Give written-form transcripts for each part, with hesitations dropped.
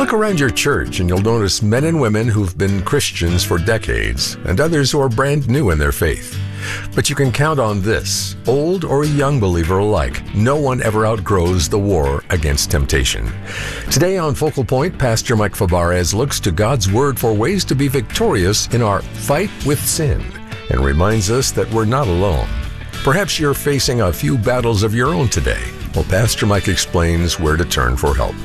Look around your church and you'll notice men and women who've been Christians for decades and others who are brand new in their faith. But you can count on this, old or a young believer alike, no one ever outgrows the war against temptation. Today on Focal Point, Pastor Mike Fabarez looks to God's Word for ways to be victorious in our fight with sin and reminds us that we're not alone. Perhaps you're facing a few battles of your own today. Well, Pastor Mike explains where to turn for help.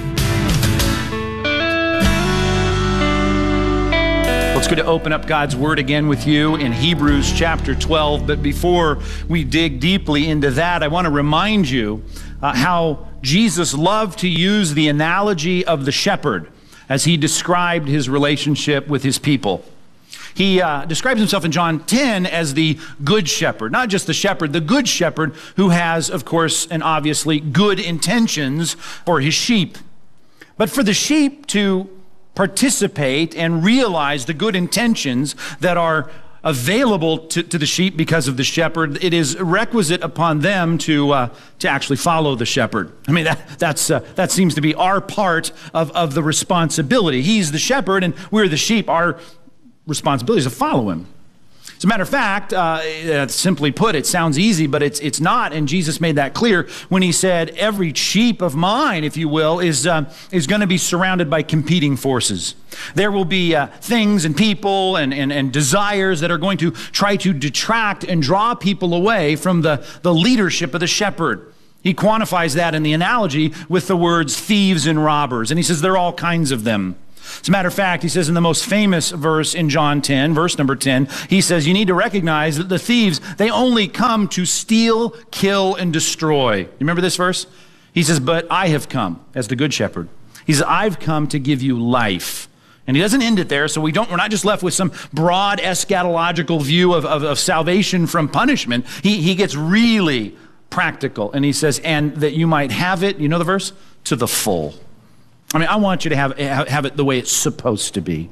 It's good to open up God's Word again with you in Hebrews chapter 12. But before we dig deeply into that, I want to remind you how Jesus loved to use the analogy of the shepherd as he described his relationship with his people. He describes himself in John 10 as the good shepherd, not just the shepherd, the good shepherd who has, of course, and obviously good intentions for his sheep. But for the sheep to participate and realize the good intentions that are available to the sheep because of the shepherd, it is requisite upon them to actually follow the shepherd. I mean, that seems to be our part of the responsibility. He's the shepherd and we're the sheep. Our responsibility is to follow him. As a matter of fact, simply put, it sounds easy, but it's not. And Jesus made that clear when he said, every sheep of mine, if you will, is going to be surrounded by competing forces. There will be things and people and desires that are going to try to detract and draw people away from the leadership of the shepherd. He quantifies that in the analogy with the words thieves and robbers. And he says there are all kinds of them. As a matter of fact, he says in the most famous verse in John 10, verse number 10, he says, you need to recognize that the thieves, they only come to steal, kill, and destroy. You remember this verse? He says, but I have come as the good shepherd. He says, I've come to give you life. And he doesn't end it there, so we're not just left with some broad eschatological view of salvation from punishment. He gets really practical, and he says, and that you might have it, you know the verse? To the full. I mean, I want you to have it the way it's supposed to be.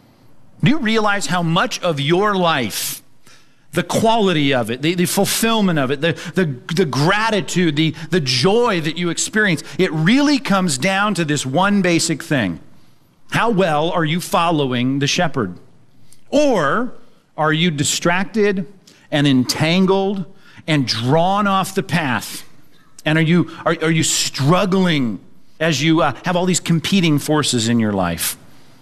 Do you realize how much of your life, the quality of it, the fulfillment of it, the gratitude, the joy that you experience, it really comes down to this one basic thing. How well are you following the shepherd? Or are you distracted and entangled and drawn off the path? And are you struggling as you have all these competing forces in your life?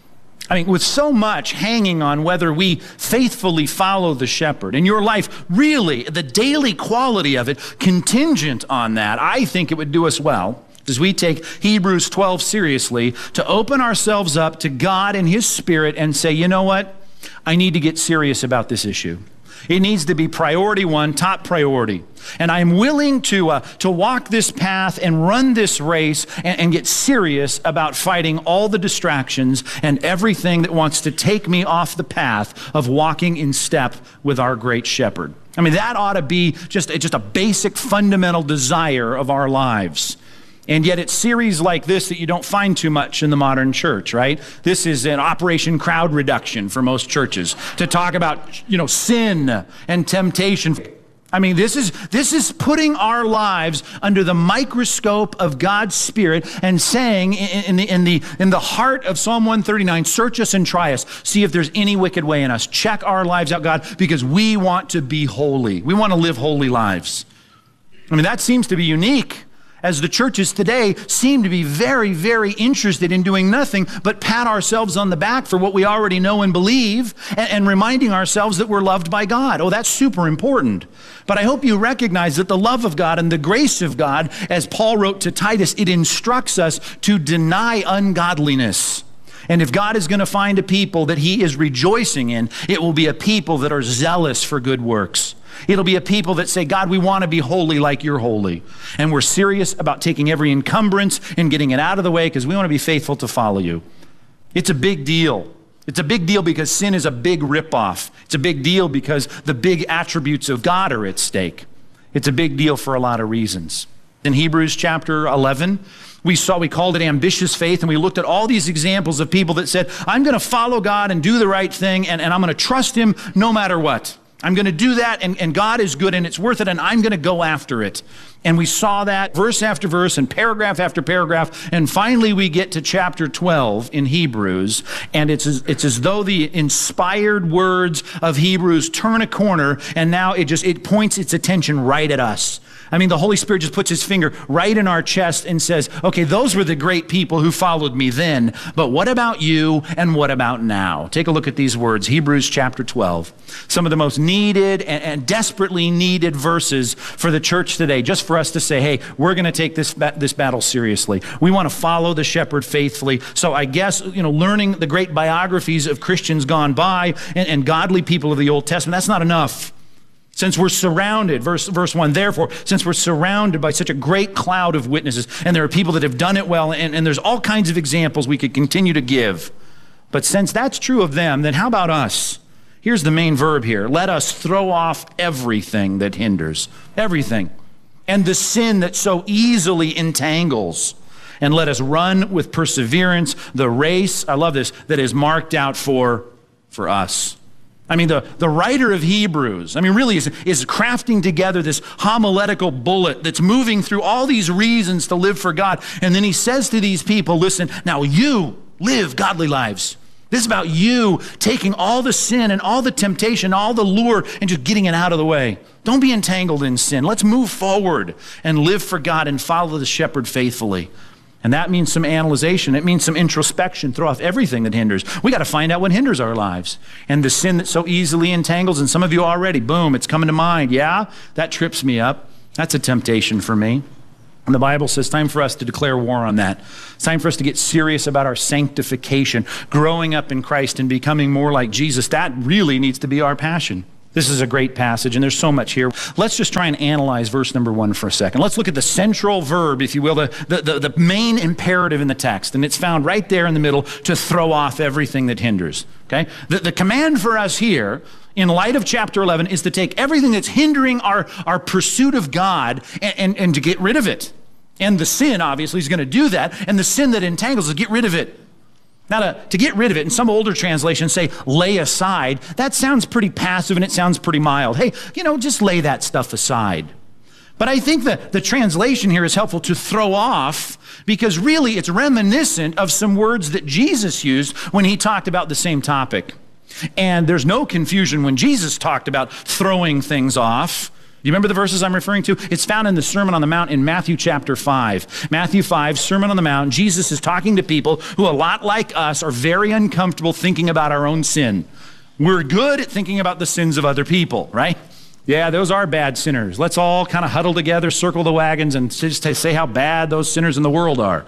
I mean, with so much hanging on whether we faithfully follow the shepherd, and your life really, the daily quality of it, contingent on that, I think it would do us well, as we take Hebrews 12 seriously, to open ourselves up to God and His Spirit and say, you know what? I need to get serious about this issue. It needs to be priority one, top priority. And I'm willing to walk this path and run this race and get serious about fighting all the distractions and everything that wants to take me off the path of walking in step with our great shepherd. I mean, that ought to be just a basic fundamental desire of our lives. And yet it's series like this that you don't find too much in the modern church, right? This is an Operation Crowd Reduction for most churches to talk about, sin and temptation. I mean, this is putting our lives under the microscope of God's Spirit and saying in the heart of Psalm 139, search us and try us. See if there's any wicked way in us. Check our lives out, God, because we want to be holy. We want to live holy lives. I mean, that seems to be unique, as the churches today seem to be very, very interested in doing nothing but pat ourselves on the back for what we already know and believe and reminding ourselves that we're loved by God. Oh, that's super important. But I hope you recognize that the love of God and the grace of God, as Paul wrote to Titus, it instructs us to deny ungodliness. And if God is going to find a people that He is rejoicing in, it will be a people that are zealous for good works. It'll be a people that say, God, we want to be holy like you're holy. And we're serious about taking every encumbrance and getting it out of the way because we want to be faithful to follow you. It's a big deal. It's a big deal because sin is a big ripoff. It's a big deal because the big attributes of God are at stake. It's a big deal for a lot of reasons. In Hebrews chapter 11, we called it ambitious faith, and we looked at all these examples of people that said, I'm going to follow God and do the right thing, and I'm going to trust Him no matter what. I'm going to do that, and God is good, and it's worth it, and I'm going to go after it. And we saw that verse after verse and paragraph after paragraph, and finally we get to chapter 12 in Hebrews, and it's as though the inspired words of Hebrews turn a corner, and now it points its attention right at us. I mean, the Holy Spirit just puts his finger right in our chest and says, okay, those were the great people who followed me then, but what about you and what about now? Take a look at these words, Hebrews chapter 12. Some of the most needed and desperately needed verses for the church today, just for us to say, hey, we're going to take this battle seriously. We want to follow the shepherd faithfully. So I guess, learning the great biographies of Christians gone by and godly people of the Old Testament, that's not enough. Since we're surrounded, verse 1, therefore, since we're surrounded by such a great cloud of witnesses, and there are people that have done it well, and there's all kinds of examples we could continue to give. But since that's true of them, then how about us? Here's the main verb here. Let us throw off everything that hinders, everything, and the sin that so easily entangles, and let us run with perseverance the race, I love this, that is marked out for us. I mean, the writer of Hebrews, really is crafting together this homiletical bullet that's moving through all these reasons to live for God. And then he says to these people, listen, now you live godly lives. This is about you taking all the sin and all the temptation, all the lure, and just getting it out of the way. Don't be entangled in sin. Let's move forward and live for God and follow the shepherd faithfully. And that means some analyzation. It means some introspection. Throw off everything that hinders. We got to find out what hinders our lives. And the sin that so easily entangles, and some of you already, boom, it's coming to mind. Yeah, that trips me up. That's a temptation for me. And the Bible says time for us to declare war on that. It's time for us to get serious about our sanctification, growing up in Christ and becoming more like Jesus. That really needs to be our passion. This is a great passage, and there's so much here. Let's just try and analyze verse number 1 for a second. Let's look at the central verb, if you will, the main imperative in the text, and it's found right there in the middle, to throw off everything that hinders. Okay? The command for us here, in light of chapter 11, is to take everything that's hindering our pursuit of God and to get rid of it. And the sin, obviously, is going to do that, and the sin that entangles is get rid of it. Now, to get rid of it, and some older translations say lay aside, that sounds pretty passive and it sounds pretty mild. Hey, just lay that stuff aside. But I think that the translation here is helpful to throw off, because really it's reminiscent of some words that Jesus used when he talked about the same topic. And there's no confusion when Jesus talked about throwing things off. Do you remember the verses I'm referring to? It's found in the Sermon on the Mount in Matthew chapter 5. Matthew 5, Sermon on the Mount. Jesus is talking to people who, a lot like us, are very uncomfortable thinking about our own sin. We're good at thinking about the sins of other people, right? Yeah, those are bad sinners. Let's all kind of huddle together, circle the wagons, and just say how bad those sinners in the world are.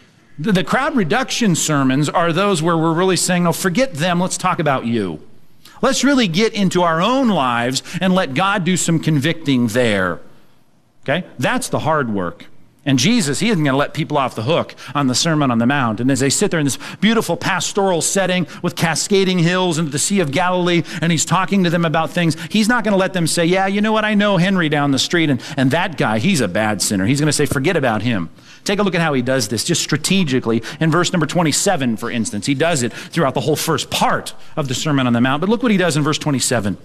The crowd reduction sermons are those where we're really saying, no, forget them, let's talk about you. Let's really get into our own lives and let God do some convicting there. Okay? That's the hard work. And Jesus, he isn't going to let people off the hook on the Sermon on the Mount. And as they sit there in this beautiful pastoral setting with cascading hills and the Sea of Galilee, and he's talking to them about things, he's not going to let them say, yeah, you know what, I know Henry down the street, and that guy, he's a bad sinner. He's going to say, forget about him. Take a look at how he does this, just strategically. In verse number 27, for instance, he does it throughout the whole first part of the Sermon on the Mount. But look what he does in verse 27.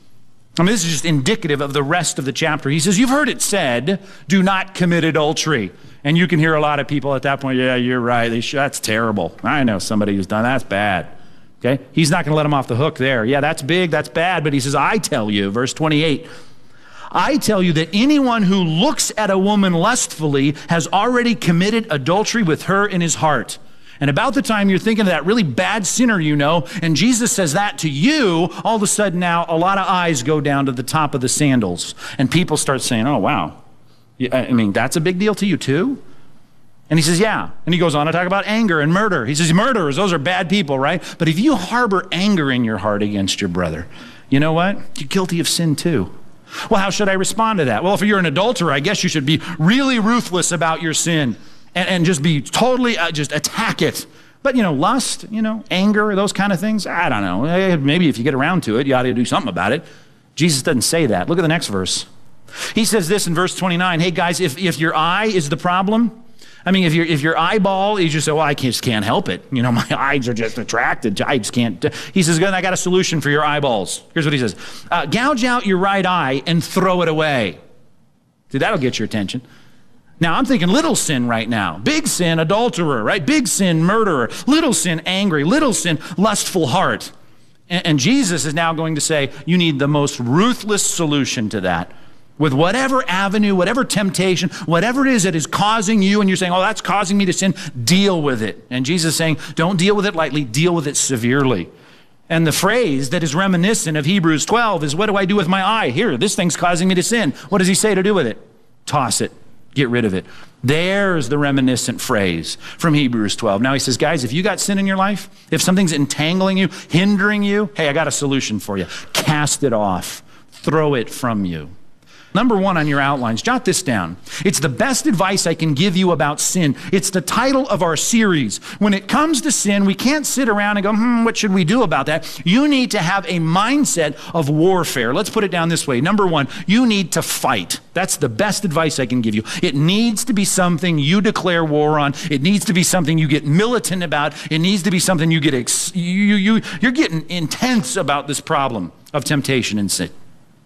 This is just indicative of the rest of the chapter. He says, you've heard it said, do not commit adultery. And you can hear a lot of people at that point, yeah, you're right. That's terrible. I know somebody who's done that. That's bad. Okay? He's not going to let them off the hook there. Yeah, that's big, that's bad. But he says, I tell you, verse 28, I tell you that anyone who looks at a woman lustfully has already committed adultery with her in his heart. And about the time you're thinking of that really bad sinner and Jesus says that to you, all of a sudden now a lot of eyes go down to the top of the sandals. And people start saying, oh, wow. That's a big deal to you too? And he says, yeah. And he goes on to talk about anger and murder. He says, murderers, those are bad people, right? But if you harbor anger in your heart against your brother, you know what? You're guilty of sin too. Well, how should I respond to that? Well, if you're an adulterer, I guess you should be really ruthless about your sin and just be totally, just attack it. But, lust, anger, those kind of things, I don't know. Maybe if you get around to it, you ought to do something about it. Jesus doesn't say that. Look at the next verse. He says this in verse 29. Hey, guys, if your eye is the problem, I mean, if your eyeball, you just say, well, I just can't help it. You know, my eyes are just attracted. I just can't. He says, I got a solution for your eyeballs. Here's what he says. Gouge out your right eye and throw it away. See, that'll get your attention. Now, I'm thinking little sin right now. Big sin, adulterer, right? Big sin, murderer. Little sin, angry. Little sin, lustful heart. And Jesus is now going to say, you need the most ruthless solution to that. With whatever avenue, whatever temptation, whatever it is that is causing you, and you're saying, oh, that's causing me to sin, deal with it. And Jesus is saying, don't deal with it lightly, deal with it severely. And the phrase that is reminiscent of Hebrews 12 is, what do I do with my eye? Here, this thing's causing me to sin. What does he say to do with it? Toss it. Get rid of it. There's the reminiscent phrase from Hebrews 12. Now he says, guys, if you got sin in your life, if something's entangling you, hindering you, hey, I got a solution for you. Cast it off. Throw it from you. Number one on your outlines, jot this down. It's the best advice I can give you about sin. It's the title of our series. When it comes to sin, we can't sit around and go, what should we do about that? You need to have a mindset of warfare. Let's put it down this way. Number one, you need to fight. That's the best advice I can give you. It needs to be something you declare war on. It needs to be something you get militant about. It needs to be something you get, you're getting intense about this problem of temptation and sin.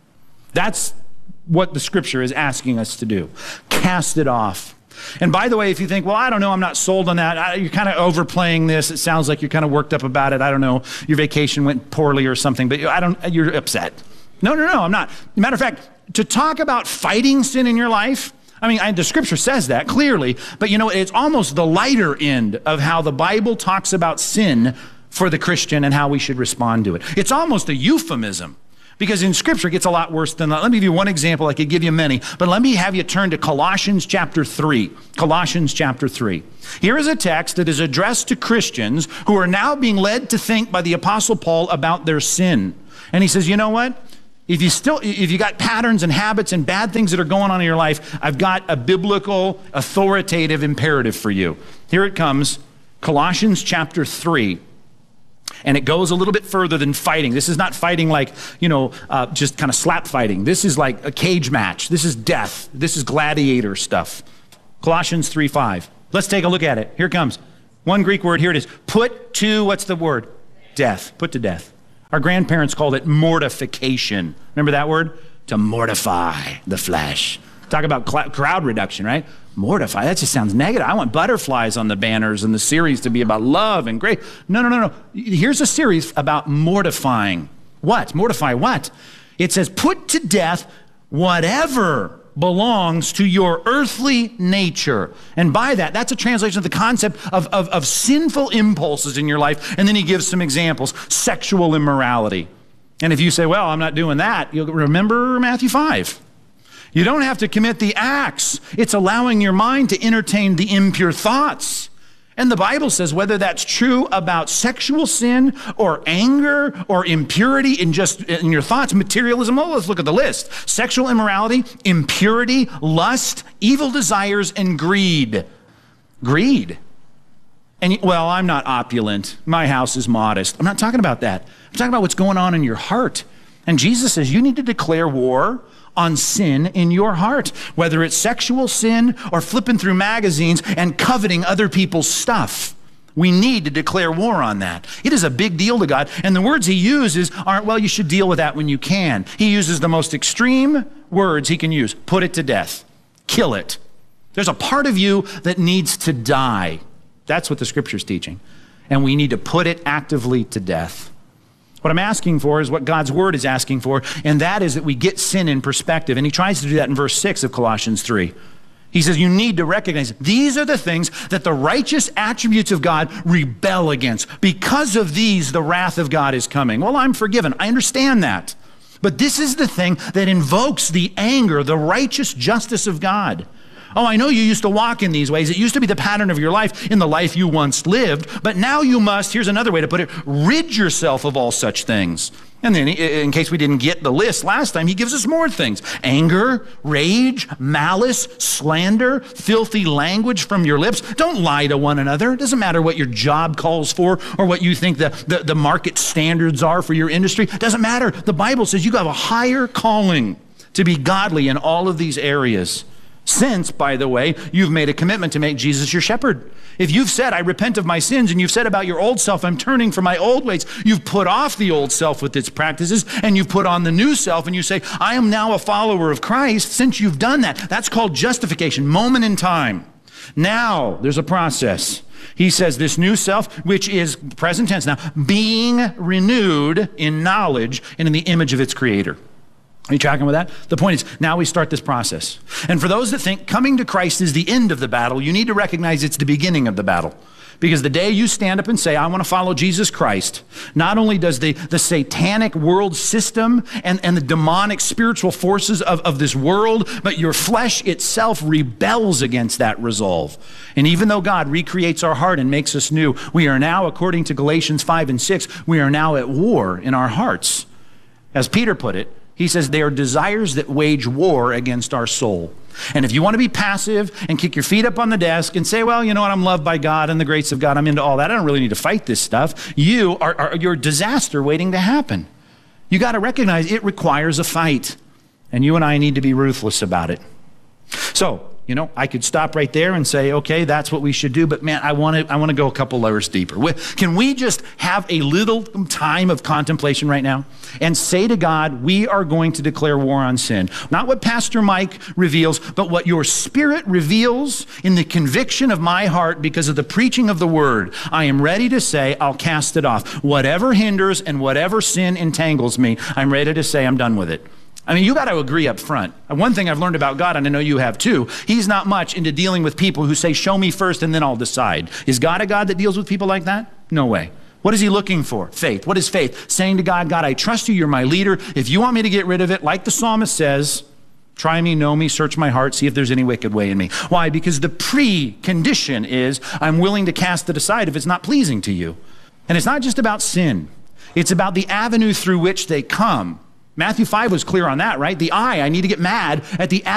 That's what the scripture is asking us to do. Cast it off. And by the way, if you think, well, I don't know, I'm not sold on that. You're kind of overplaying this. It sounds like you're kind of worked up about it. I don't know, your vacation went poorly or something, but you're upset. No, I'm not. Matter of fact, to talk about fighting sin in your life, I mean, the scripture says that clearly, but you know, it's almost the lighter end of how the Bible talks about sin for the Christian and how we should respond to it. It's almost a euphemism. Because in Scripture, it gets a lot worse than that. Let me give you one example. I could give you many. But let me have you turn to Colossians chapter 3. Colossians chapter 3. Here is a text that is addressed to Christians who are now being led to think by the Apostle Paul about their sin. And he says, you know what? If you got patterns and habits and bad things that are going on in your life, I've got a biblical, authoritative imperative for you. Here it comes. Colossians chapter 3. And it goes a little bit further than fighting. This is not fighting like, just kind of slap fighting. This is like a cage match. This is death. This is gladiator stuff. Colossians 3:5. Let's take a look at it. Here it comes. One Greek word. Here it is. Put to, what's the word? Death. Put to death. Our grandparents called it mortification. Remember that word? To mortify the flesh. Talk about crowd reduction, right? Mortify, that just sounds negative. I want butterflies on the banners and the series to be about love and grace. No. Here's a series about mortifying. What? Mortify what? It says, put to death whatever belongs to your earthly nature. And by that, that's a translation of the concept of sinful impulses in your life. And then he gives some examples. Sexual immorality. And if you say, well, I'm not doing that, you'll remember Matthew 5. You don't have to commit the acts. It's allowing your mind to entertain the impure thoughts. And the Bible says whether that's true about sexual sin or anger or impurity in your thoughts, materialism, let's look at the list. Sexual immorality, impurity, lust, evil desires, and greed. Greed. And, well, I'm not opulent. My house is modest. I'm not talking about that. I'm talking about what's going on in your heart. And Jesus says you need to declare war on sin in your heart, whether it's sexual sin or flipping through magazines and coveting other people's stuff. We need to declare war on that. It is a big deal to God. And the words he uses aren't, well, you should deal with that when you can. He uses the most extreme words he can use. Put it to death. Kill it. There's a part of you that needs to die. That's what the scripture's teaching. And we need to put it actively to death. What I'm asking for is what God's word is asking for, and that is that we get sin in perspective. And he tries to do that in verse 6 of Colossians 3. He says you need to recognize these are the things that the righteous attributes of God rebel against. Because of these, the wrath of God is coming. Well, I'm forgiven. I understand that. But this is the thing that invokes the anger, the righteous justice of God. Oh, I know you used to walk in these ways. It used to be the pattern of your life in the life you once lived. But now you must, here's another way to put it, rid yourself of all such things. And then, in case we didn't get the list last time, he gives us more things. Anger, rage, malice, slander, filthy language from your lips. Don't lie to one another. It doesn't matter what your job calls for or what you think the market standards are for your industry. It doesn't matter. The Bible says you have a higher calling to be godly in all of these areas. Since, by the way, you've made a commitment to make Jesus your shepherd. If you've said, I repent of my sins, and you've said about your old self, I'm turning from my old ways, you've put off the old self with its practices, and you've put on the new self, and you say, I am now a follower of Christ. Since you've done that, that's called justification, moment in time. Now, there's a process. He says this new self, which is present tense now, being renewed in knowledge and in the image of its creator. Are you tracking with that? The point is, now we start this process. And for those that think coming to Christ is the end of the battle, you need to recognize it's the beginning of the battle. Because the day you stand up and say, I want to follow Jesus Christ, not only does the satanic world system and the demonic spiritual forces of this world, but your flesh itself rebels against that resolve. And even though God recreates our heart and makes us new, we are now, according to Galatians 5 and 6, we are now at war in our hearts. As Peter put it, he says they are desires that wage war against our soul. And if you want to be passive and kick your feet up on the desk and say, well, you know what, I'm loved by God and the grace of God, I'm into all that, I don't really need to fight this stuff, you're a disaster waiting to happen. You got to recognize it requires a fight. And you and I need to be ruthless about it. So, you know, I could stop right there and say, okay, that's what we should do. But man, I want to go a couple layers deeper. Can we just have a little time of contemplation right now and say to God, we are going to declare war on sin? Not what Pastor Mike reveals, but what your Spirit reveals in the conviction of my heart because of the preaching of the word. I am ready to say, I'll cast it off. Whatever hinders and whatever sin entangles me, I'm ready to say I'm done with it. I mean, you got to agree up front. One thing I've learned about God, and I know you have too, he's not much into dealing with people who say, show me first and then I'll decide. Is God a God that deals with people like that? No way. What is he looking for? Faith. What is faith? Saying to God, God, I trust you, you're my leader. If you want me to get rid of it, like the psalmist says, try me, know me, search my heart, see if there's any wicked way in me. Why? Because the precondition is I'm willing to cast it aside if it's not pleasing to you. And it's not just about sin. It's about the avenue through which they come. Matthew 5 was clear on that, right? I need to get mad at the